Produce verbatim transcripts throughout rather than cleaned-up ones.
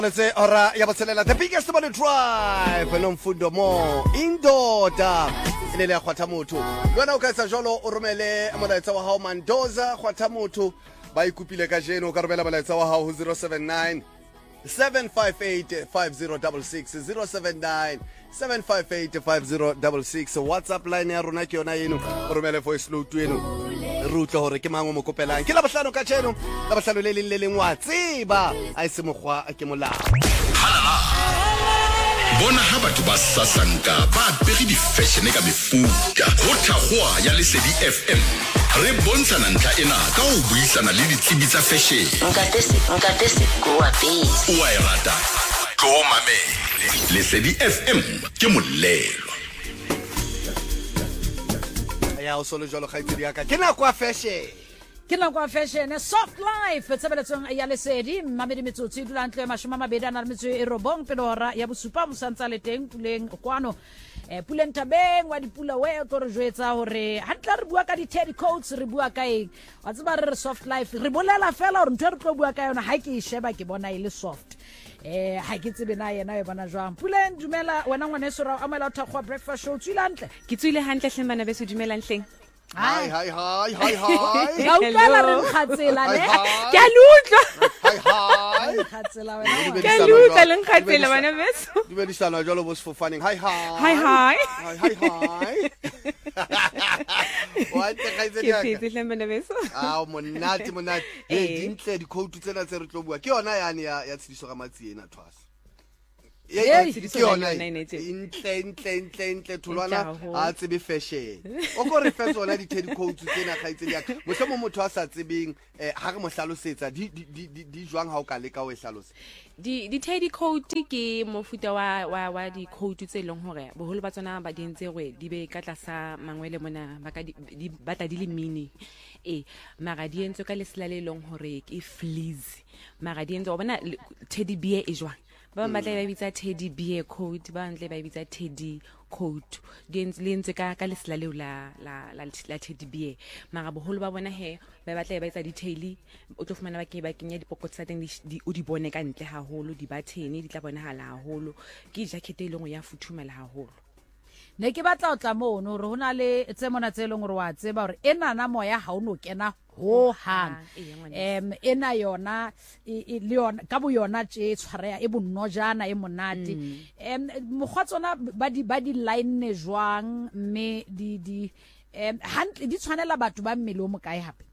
Let's say, ora yabatselela the biggest money drive nomfundo mo indoda ilele khwatha motho lona o ka etsa jolo o romele molaetsa wa hao Mandoza khwatha motho ba ikupile ka jeno o ka romela molaetsa wa hao zero seven nine seven five eight five zero six six zero seven nine seven five eight five zero six six. WhatsApp line ya rona ke yona eno o romele voice note eno rutlo hore ke mango mo kopelang ke la bohlano ka jeno la bohlano le leng le leng wa tseba a se mogwa ke molao halala bona ha batho ba sasanka ba pegi di fashion ka mefuta go thagwa ya Lesedi F M re bontshana ntlha ena ka o buisana le ditsebi tsa fashion nkatese nkatese go a base wa irata go mamele Lesedi F M ke molelo ya o solo jalo khaitsedi ya ka ke na kwa fashion ke na kwa fashion soft life tsebeletsong ya Lesedi mamedi metsotsi dulantle mashoma mabedi ana metso e robong pelora ya bosupa mosantsa le teng puleng kwano eh puleng tabeng wa dipula we go re jwetsa hore ha tla re bua ka di Teddy coats re bua ka eng wa tseba re soft life re bolela fela hore ntwe re tlo bua ka yona ha ke e sheba ke bona ile soft eh ha ke tsebe na yena e bona jwang puleng dumela wena ngwane sora amela o thakgwa breakfast show tswile hantle ke tswile hantle hlembana be se dumela ntleng hi hi hi hi hi ga utlwela re khatsela ne ke a lutlwa hi hi khatsela wena ke a lutlwa le nkhatsela bana beso dumedisana jalo bo sefofaneng hi hi hi hi hi hi what the guys ke phetse hlembana beso ah monate monate eh dintle di quote tsena tse re tlo bua ke yona yane ya ya tshidiso ga matsi ena thwasa Yeah, ke yona intle intle intle intle tholwana a tsebe fashion o go re fashion ona di Teddy coats tsena ga itse ya mohlemo motho a sa tsebeng ha re mo hlalosetsa di di di jwang ha o ka leka o e hlalosa di di Teddy coat ke mofuta wa wa wa di coat tse leng hore boholo ba tsona ba dintse re di be ka tlasa mangwele mona ba ka di batla di le mini eh mara di entse ka lesela le leng hore ke fleece mara di entse o bona teddy bear e jwang ba batla ba bitsa Teddy bear coat ba ntle ba bitsa Teddy coat di ntse ka ka lesela le la la la Teddy bear mara boholo ba bona he ba batla ba bitsa detail o tlo fumana ba ke ba kenya dipokot tsa teng di o di bone ka ntle haholo di button di tla bonahala haholo ke jacket e lengwe ya futhumela haholo ne ke batla o tla mono re hona le tse mona tse leng gore wa tseba gore ena na moya ha o no kena ho hang em ena yona le yona ka bo yona tse tshwarea e bonnojana e monate em mogwatsona ba di ba di line jwang me di di em hantle di tshwanela batho ba mmele o mokae hape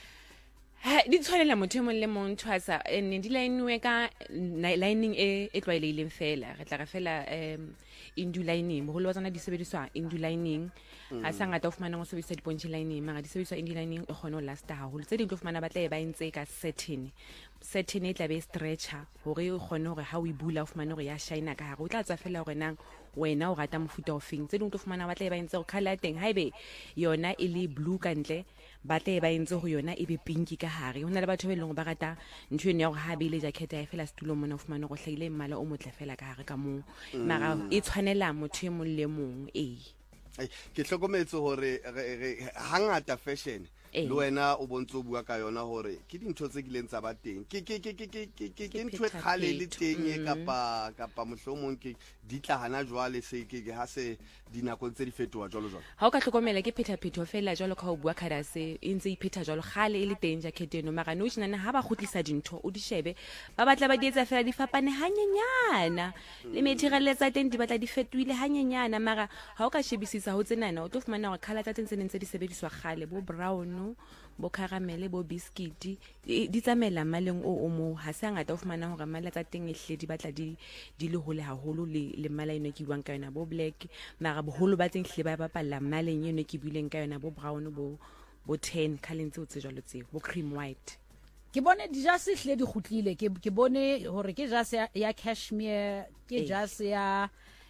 ha di tshwanela motho mo le mong tshwasa ene di linewe ka lining e e tlwaelehileng fela re tla ga fela em indu lining mo lo tsana di sebediswa indu lining a sa ngata o fumana go sebedisa dipontshe lining mara di sebediswa indu lining e kgona ho lasta haholo tse di tlo fumana batla e ba entse ka satin satin e tla be stretcher hore o kgone hore ha o e bula o fumana hore ya shine ka hare o tla tsa fela hore nang wena o rata mofuta o feng tse di tlo fumana batla e ba entse go color teng haibe yona e le blue ka ntle batla e ba entse go yona e be pinki ka hare hona le batho ba leng ba rata ntwe ne ya go ha be le jacket ya fela stulo mona o fumana go hlaile mmala o motle fela ka hare ka mo mara e tshwanela motho e mong le mong eh ke hlokometse hore hangata fashion le wena o bontse o bua ka yona hore ke dintho tse kileng tsa ba teng ke ke ke ke ke ke ntwe khale le teng e kapa kapa mohlomong ke di tla hana jwale se ke ha se dinako tse di fetoa jalo jalo ha o ka hlokomela ke pheta phetho fela jalo ka o bua kharase e ntse e pheta jalo khale e le teng jacket eno mara no tshina ha ba khutlisa dintho o di shebe ba batla ba di etsa fela di fapane hanyenyana le material tsa teng di batla di fetuile hanyenyana mara ha o ka shebisisa ho tsenana o tlo fumana gore khala tsa teng tse di sebediswa khale bo brown bo caramel bo biscuit di tsamela maleng o o mo ha se ngata o fumana hore mala tsa teng ehle di batla di di le hole haholo le le mala eno ke buang ka yona bo black mara boholo ba teng hle ba bapalla maleng eno ke buileng ka yona bo brown bo bo tan colors o tse jalo tse bo cream white ke bone di jase hle di khutlile ke ke bone hore ke jase ya cashmere ke jase ya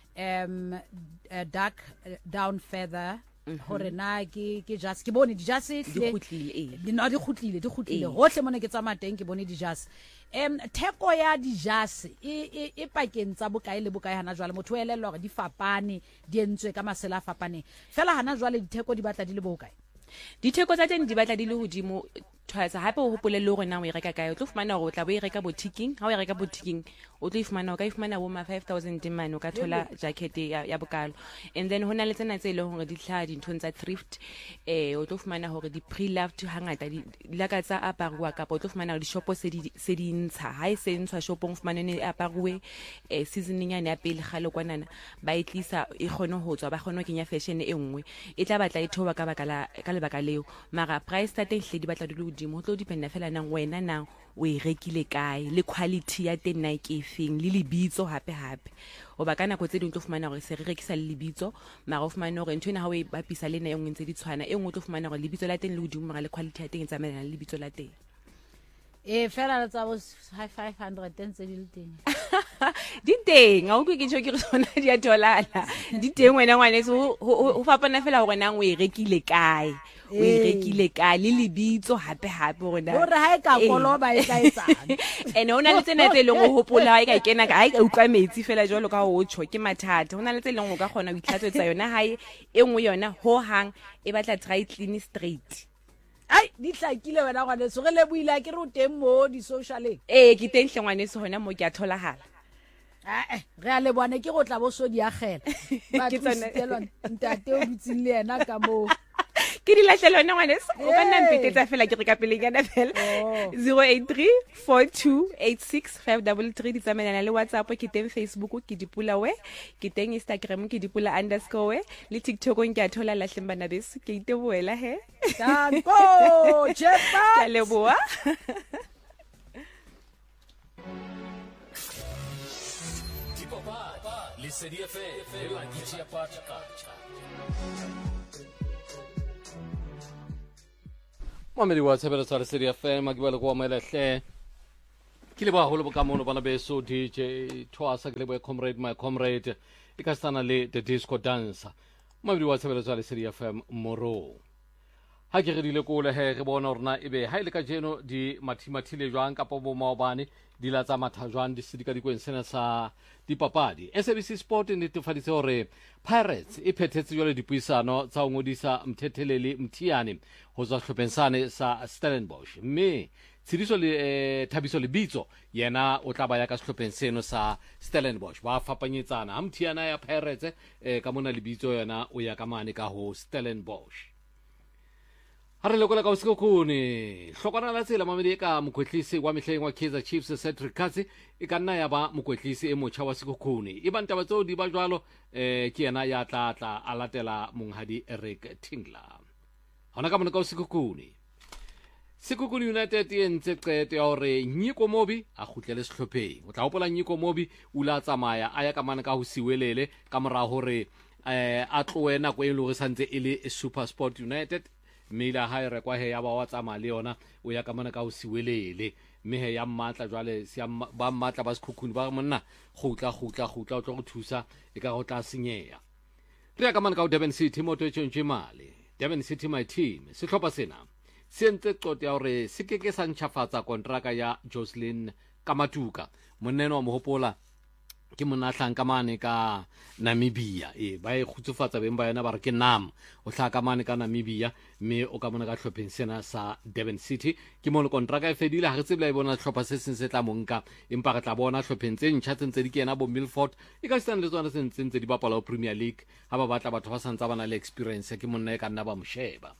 um dark down feather hore na ke ke just ke bone di jase di khutlile eh di no di khutlile di khutlile hohle mona ke tsama teng ke bone di jase em theko ya di jase e e pakeng tsa bokae le bokae hana jwale motho o elellwa gore di fapane di entswe ka masela fapane fela hana jwale ditheko di batla di le bokae ditheko tsa teng di batla di le hodimo tshwatsa hape o hopole le gore na o e reka kae o tlo fumana gore o tla bo e reka boticking ha o e reka boticking o tlo ifumana o ka ifumana bo ma five thousand mane o ka thola jacket ya, ya bokalo and then ho na le tsena tse leng gore di tlhaha dinthong tsa thrift eh o tlo fumana gore di pre-loved hangata di laka tsa aparwa kapa o tlo fumana gore di-shopo se di se di ntsha ha e se ntshwa shopong fumana ne aparwe eh seasoning ya ne ya pele gale kwanana ba e tlisa e kgone ho tswa ba kgone ho kenya fashion e nngwe e tla batla e thoba ka baka la ka lebaka leo mara price tsa teng hle di batla di le hodimo ho tlo dependa fela nang wena nang o e rekile kae le quality ya teng na ke efeng le lebitso hape hape o ba kana go tse ding tlo fumana gore se re rekisa le lebitso mara o fumana gore ntwe na ha o e bapisa le na e nngwe ntse di tshwana e nngwe tlo fumana gore lebitso la teng le hodimo mara le quality ya teng e tsamayana le lebitso la teng e fela la tsa bo five hundred tse di le teng di teng a o ke tšho ke re sona di a tholala di teng wena ngwaneso o fapana fela gore nang o e rekile kae o e rekile kae le lebitso hape hape gore na gore ha e ka koloba e ka etsang ene ona le tsena tse leng go hopola ha e ka ikena ka ha e utlwa metsi fela jalo ka o tsho ke mathata ona le tse leng go ka kgona o itlhatswetsa yona ha e nngwe yona ho hang e batla dry clean straight ai di tlakile wena ngwaneso re le buile ke re o teng mo di socialeng eh ke teng hle ngwaneso hona mo ke a tholagala eh re a le bone ke go tla bo so di agela ba tsona ntate o dutsing le yena ka mo ke di latlhelwa nna ngwaneso o ka nna mpetetsa fela ke re ka pele nyana fela zero eight three four two eight six five three three di tsamayana le WhatsApp ke teng Facebook ke dipula we ke teng Instagram ke dipula underscore we le TikTok ke a thola lahleng bana beso ke iteboela he tanko chepa ka leboa le C D F M la dici a pacha kacha mamedi wa tsebela tsara C D F M a gibela go amelehle ke le ba holo bo ka mono bana beso D J Twasa ke le bo comrade my comrade e ka sana le the disco dancer mamedi wa tsebela tsara C D F M moro ha ke re dile ko le he re bona rona ebe ha ile ka jeno di mathimathile jwang ka bo maobane di la tsa mathajwan di sidika di kwensena sa dipapadi S A B C Sport ne tefaditse hore Pirates e phethetse jwale dipuisano tsa o ngodisa mthetheleli mthiane ho tswa hlopensane sa Stellenbosch mme tshidiso le eh, thabiso le bitso yena o tla ba ya ka hlopenseno sa Stellenbosch ba fapanyetsana ha mthiana ya Pirates eh, ka mona le bitso yena o ya ka mane ka ho Stellenbosch ha re lekola ka usikokune hlokwana la tsela mamedi ka mokwetlisi wa mehleng wa Kaizer Chiefs Cedric Katsi e ka nna ya ba mokwetlisi e motjha wa sikokune e ba ntaba tseo di ba jwalo eh ke yena ya tla tla a latela monghadi Eric Tingler hona ka mona ka usikokune Sikokune United e ntse qeto ya hore Nyiko Mobi a kgutlele sehlopheng o tla hopola Nyiko Mobi o la tsamaya a ya ka mana ka ho siwelele ka mora hore eh a tloe nako e le go santse e le Super Sport United mila ha re kwa he ya ba wa tsamaya le yona o ya ka mana ka ho siwelele mme he ya mmatla jwale se ba mmatla ba Sikokune ba monna gutla gutla gutla o tlo go thusa e ka go tla senyeya re ya ka mana ka Durban City moto e tshentse male Durban City my team se tlhopa sena se ntse qoto ya hore se keke sa ntšhafatsa kontraka ya Jocelyn Kamatuka monneno wa mohopola ke monahlang ka mane ka Namibia e ba e khutsofatsa beng ba yena ba re ke nam o tla ka mane ka Namibia mme o ka mona ka hlopeng sena sa Durban City ke mo le kontraka e fedile ha re tsebela e bona hlopha se seng se tla monka empa re tla bona hlopeng tse ntšha tse ntse di kena bo Milford e ka tsana le tsona se ntse di bapala o Premier League ha ba batla batho ba santsa bana le experience ke monna e ka nna ba mosheba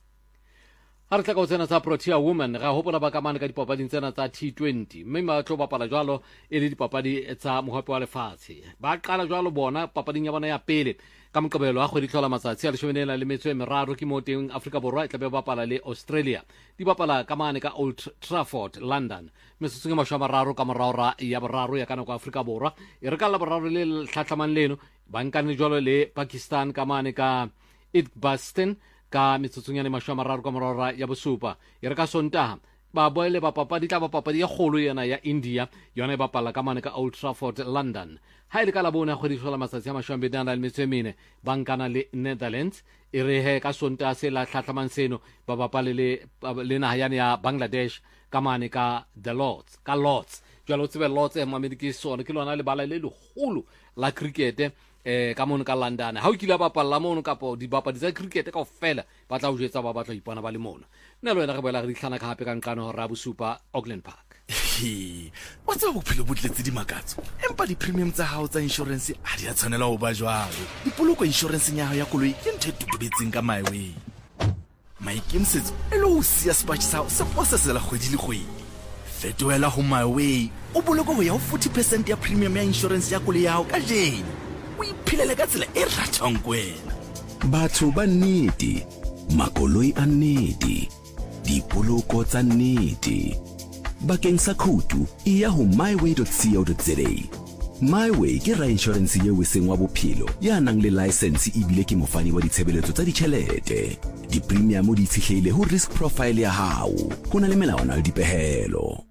ha re tla ka tsena tsa Protea Women ga hopola ba ka mane ka dipapading tsena tsa T twenty mme ba tlo bapala jwalo e le dipapadi tsa mohope wa lefatshe ba qala jwalo bona papading ya bona ya pele ka moqebelo a kgwedi tlhola matsatsi a leshome le metso e meraro ke mo teng Afrika Borwa e tla be bapala le Australia di bapala ka mane ka Old Trafford London metsotso e mashome a mararo ka moraora ya boraro ya kana kwa Afrika Borwa e re ka la boraro le tlhatlhamang leno ba nkane jwalo le Pakistan ka mane ka Edgbaston ka metsotsonyane mashome a mararo ka moraora ya bosupa e re ka Sontaha ba boele ba papadi tla ba papadi ya kgolo yena ya India yona e bapala ka mane ka Old Trafford London ha ile ka la bona kgwedi hlola matsatsi a mashome a le metso e mene ba nkana le Netherlands e re he ka Sontaha se la tlhatlhamang seno ba bapale le le naha ya Bangladesh ka mane ka the Lords ka Lords jwalo tsebe Lords e mamedi ke sona ke lona le bala le legolo la cricket eh ka mono ka London ha o kile ba bapalla mono kapo di bapadi tsa cricket ka ofela ba tla o jetsa ba batla ipona ba le mono nna le wena re boela re ditlhana ka hape ka nkano ra bosupa Auckland Park. Wa tsa bophelo bo tletse di makatso empa di premium tsa hao tsa insurance a di a tshwanela ho ba jwalo. Dipoloko insurance ya hao ya koloi ke ntho e tutubetseng ka my way. Maikemisetso e le ho sia sepatjhe sa hao se posesela kgwedi le kgwedi. Fetoela ho my way o boloko ho ya ho forty percent ya premium ya insurance ya koloi ya hao ka jeno. O iphilele ka tsela e ratang kwena. Batho ba nnete, makoloi a nnete, dipoloko tsa nnete. Bakeng sa khoutu e ya ho myway dot co dot za. Myway ke ra insurance ye o seng wa bophelo ya nang le license e bile ke mofani wa ditshebeletso tsa ditjhelete. Di premium di tshihlele ho risk profile ya hao. Ho na le melawana le dipehelo.